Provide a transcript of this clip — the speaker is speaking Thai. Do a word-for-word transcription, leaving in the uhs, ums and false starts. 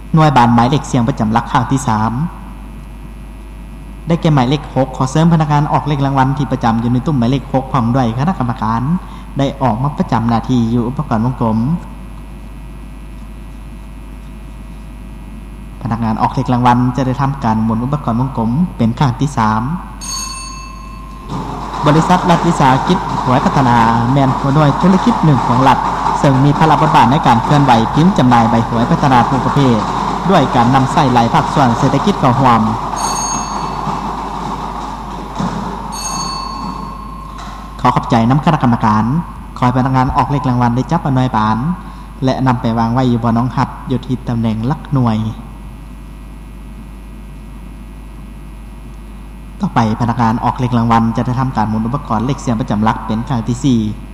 หน่วยบานหมายเลขเสียงประจำหลักครั้งที่สามได้แก่หมายเลขหกขอเสริมพนักงานออกเลขรางวัลที่ประจำอยู่ในตุ้มหมายเลขหกพร้อมด้วยคณะกรรมการได้ออกมาประจำหน้าที่อยู่อุปกรณ์วงกลมพนักงานออกเลขรางวัลจะได้ทำการหมุนอุปกรณ์วงกลมเป็นครั้งที่สามบริษัทรัฐวิสาหกิจหวยพัฒนาแมนหัวหน่วยธุรกิจหนึ่งของรัฐซึ่งมีพลังบทบาทในการเคลื่อนไหวพิมพ์จำหน่ายใบหวยพัฒนาทุกประเภทด้วยการนำใส่หลายภาคส่วนเศรษฐกิจเข้าร่วมขอขอบใจน้ำคณะกรรมการคอยพนักงานออกเลขรางวัลได้จับอหน่วยบานและนำไปวางไว้อยู่บนน้องหัดอยู่ที่ตำแหน่งหลักหน่วยต่อไปพนักงานออกเลขรางวัลจะได้ทำการหมุนอุปกรณ์เลขเสียงประจำหลักเป็นครั้งที่สี่